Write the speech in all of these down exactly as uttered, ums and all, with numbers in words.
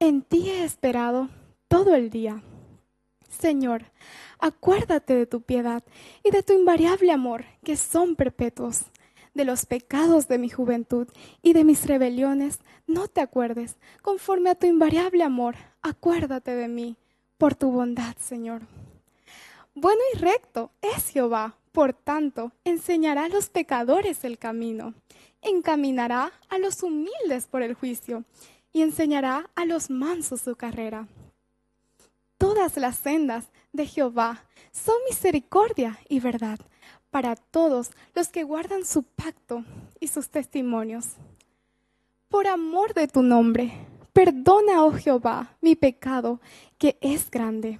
En ti he esperado todo el día. Señor, acuérdate de tu piedad y de tu invariable amor, que son perpetuos. De los pecados de mi juventud y de mis rebeliones no te acuerdes. Conforme a tu invariable amor, acuérdate de mí por tu bondad, Señor. Bueno y recto es Jehová, por tanto, enseñará a los pecadores el camino. Encaminará a los humildes por el juicio y enseñará a los mansos su carrera. Todas las sendas de Jehová son misericordia y verdad para todos los que guardan su pacto y sus testimonios. Por amor de tu nombre, perdona, oh Jehová, mi pecado, que es grande.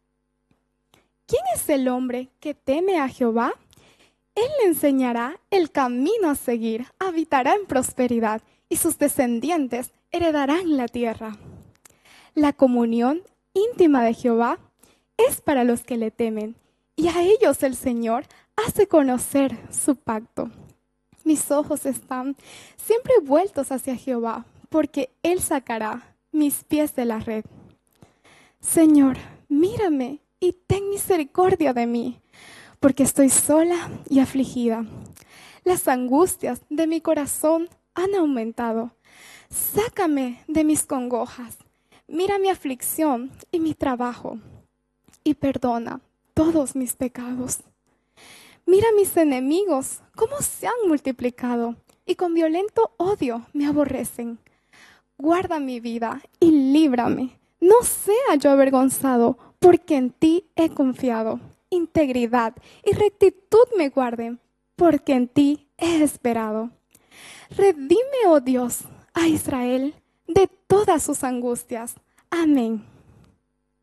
¿Quién es el hombre que teme a Jehová? Él le enseñará el camino a seguir, habitará en prosperidad y sus descendientes heredarán la tierra. La comunión íntima de Jehová es para los que le temen, y a ellos el Señor hace conocer su pacto. Mis ojos están siempre vueltos hacia Jehová, porque Él sacará mis pies de la red. Señor, mírame y ten misericordia de mí, porque estoy sola y afligida. Las angustias de mi corazón han aumentado. Sácame de mis congojas. Mira mi aflicción y mi trabajo, y perdona todos mis pecados. Mira mis enemigos, cómo se han multiplicado, y con violento odio me aborrecen. Guarda mi vida y líbrame. No sea yo avergonzado, porque en ti he confiado. Integridad y rectitud me guarden, porque en ti he esperado. Redime, oh Dios, a Israel de todas sus angustias. Amén.